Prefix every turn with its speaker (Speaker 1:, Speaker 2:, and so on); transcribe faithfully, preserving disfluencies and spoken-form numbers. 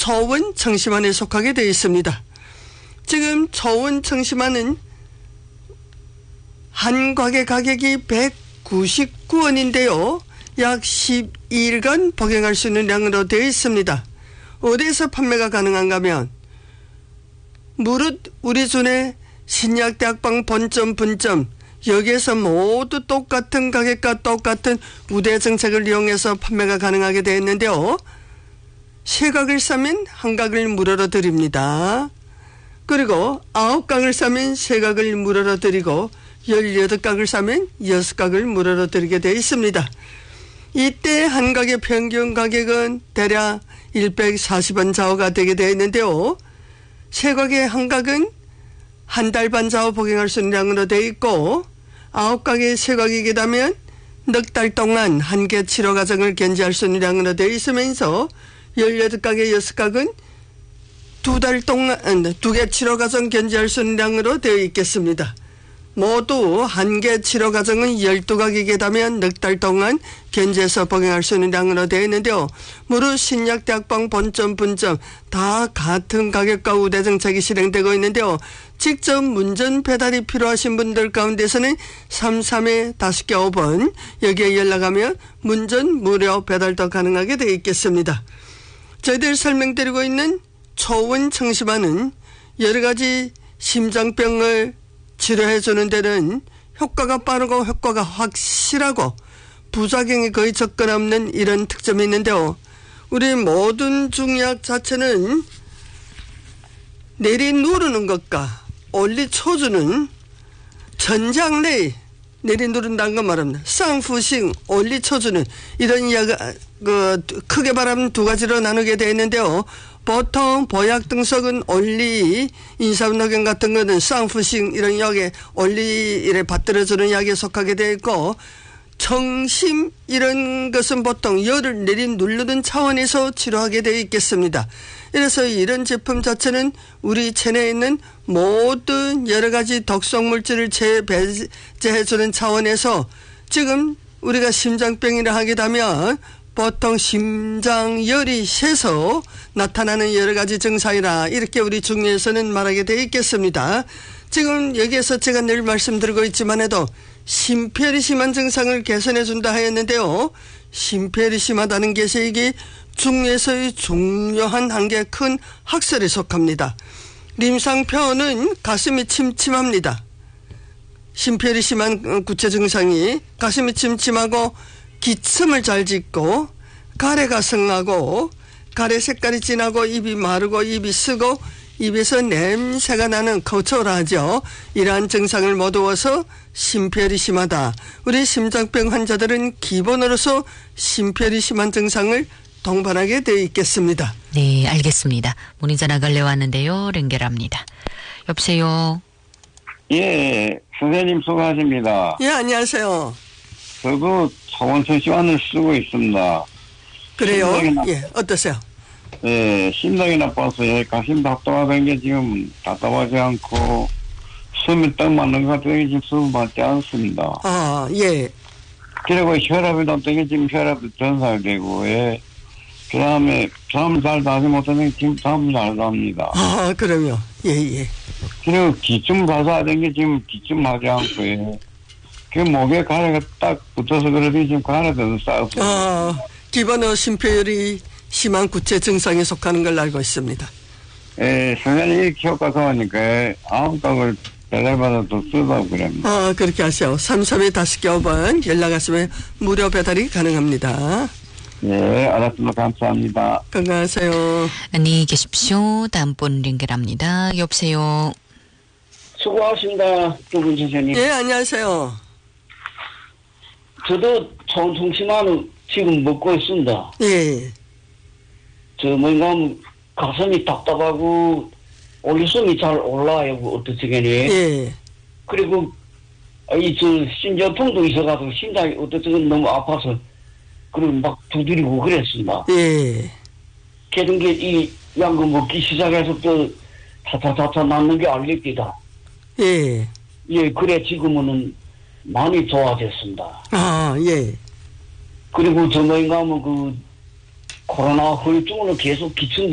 Speaker 1: 초원 청심환에 속하게 되어 있습니다. 지금 초원 청심환은 한 곽의 가격이 백구십구 원인데요. 약 십이 일간 복용할 수 있는 양으로 되어 있습니다. 어디에서 판매가 가능한가 하면 무릇 우리 존의 신약대학방 본점 분점 여기에서 모두 똑같은 가격과 똑같은 우대 정책을 이용해서 판매가 가능하게 되어 있는데요. 세 각을 사면 한 각을 무료로 드립니다. 그리고 아홉 각을 사면 세 각을 무료로 드리고 열여덟 각을 사면 여섯 각을 무료로 드리게 되어 있습니다. 이때 한 각의 평균 가격은 대략 백사십 원 좌우가 되게 되어 있는데요. 세 각의 한 각은 한 달 반 좌우 복용할 수 있는 양으로 되어 있고 아홉 각의 세 각이게 되면 넉 달 동안 한 개 치료 과정을 견제할 수 있는 양으로 되어 있으면서 열여덟 각의 여섯 각은 두 달 동안 두 개 치료 과정 견제할 수 있는 양으로 되어 있겠습니다. 모두 한 개 치료 과정은 열두 각이게 되면 넉 달 동안 견제해서 복용할 수 있는 양으로 되어 있는데요. 무릇 신약대학방 본점 분점 다 같은 가격과 우대 정책이 실행되고 있는데요. 직접 문전 배달이 필요하신 분들 가운데서는 삼삼에 다섯 개 오 번 여기에 연락하면 문전 무료 배달도 가능하게 되어 있겠습니다. 저희들 설명드리고 있는 초원 청심환은 여러 가지 심장병을 치료해 주는 데는 효과가 빠르고 효과가 확실하고 부작용이 거의 접근 없는 이런 특점이 있는데요. 우리 모든 중약 자체는 내리 누르는 것과 올리 쳐주는 전장 내에 내리 누른다는 건 말합니다. 쌍푸싱 올리 쳐주는 이런 이야기가 그 크게 말하면 두 가지로 나누게 되어 있는데요. 보통 보약 등석은 올리, 인삼노경 같은 거는 쌍푸싱 이런 약에 올리 이래 받들어주는 약에 속하게 되어 있고 청심 이런 것은 보통 열을 내리 누르는 차원에서 치료하게 되어 있겠습니다. 그래서 이런 제품 자체는 우리 체내에 있는 모든 여러 가지 독성 물질을 재배제해주는 차원에서 지금 우리가 심장병이라 하게 되면 보통 심장열이 세서 나타나는 여러 가지 증상이라 이렇게 우리 중에서는 말하게 되어 있겠습니다. 지금 여기에서 제가 늘 말씀드리고 있지만 해도 심폐열이 심한 증상을 개선해 준다 하였는데요. 심폐열이 심하다는 것이 이게 중에서의 중요한 한계 큰 학설에 속합니다. 림상표는 가슴이 침침합니다. 심폐열이 심한 구체 증상이 가슴이 침침하고 기침을 잘 짓고 가래가 성하고 가래 색깔이 진하고 입이 마르고 입이 쓰고 입에서 냄새가 나는 거초라죠. 이러한 증상을 모두어서 심폐열이 심하다. 우리 심장병 환자들은 기본으로서 심폐열이 심한 증상을 동반하게 되어 있겠습니다.
Speaker 2: 네, 알겠습니다. 문의 전화가 내왔는데요. 연결합니다. 여보세요.
Speaker 3: 예, 선생님 수고하십니다.
Speaker 1: 예, 안녕하세요.
Speaker 3: 저도 초원 청심환을 쓰고 있습니다.
Speaker 1: 그래요?
Speaker 3: 심장이
Speaker 1: 예, 어떠세요?
Speaker 3: 예, 심장이 나빠서 예, 가슴 답답하다는 게 지금 답답하지 않고 숨이 딱 맞는 것 같은 게 지금 숨이 맞지 않습니다.
Speaker 1: 아, 예.
Speaker 3: 그리고 혈압이 높던 게 지금 혈압이 전살되고, 예. 그 다음에 잠을 잘 자지 못하는 게 지금 잠을 잘 잡니다.
Speaker 1: 아, 그럼요. 예, 예.
Speaker 3: 그리고 기침 가사하던 게 지금 기침하지 않고, 예. 그 목에 가래가 딱 붙어서 그러더니 지금 가래도 싸고.
Speaker 1: 아, 기본으로 심폐열이 심한 구체 증상에 속하는 걸 알고 있습니다.
Speaker 3: 예, 선생님이 이렇게 효과 좋으니까 아홉 각을 배달받아도 쓰다고 그럽니다.
Speaker 1: 아, 그렇게 하세요. 삼삼에 다섯 개 오 번 연락하시면 무료 배달이 가능합니다.
Speaker 3: 예, 알았습니다. 감사합니다.
Speaker 1: 건강하세요.
Speaker 2: 안녕히 계십시오. 다음 분 연결합니다. 여보세요.
Speaker 4: 수고하십니다. 두 분 선생님.
Speaker 1: 예, 안녕하세요.
Speaker 4: 저도 초원 청심환을 지금 먹고 있습니다.
Speaker 1: 예.
Speaker 4: 저 뭔가 가슴이 답답하고 올리숨이 잘 올라와요. 어떠시겠니?
Speaker 1: 예.
Speaker 4: 그리고 이 저 심전통도 있어가지고 심장이 어떠시건 너무 아파서 그리고 막 두드리고 그랬습니다.
Speaker 1: 예.
Speaker 4: 그런 게 이 약을 먹기 시작해서 또 타타타타 낫는 게 알립니다.
Speaker 1: 예.
Speaker 4: 예, 그래 지금은 많이 좋아졌습니다.
Speaker 1: 아, 예.
Speaker 4: 그리고 저 뭐인가 하면 그 코로나 후유증으로 계속 기침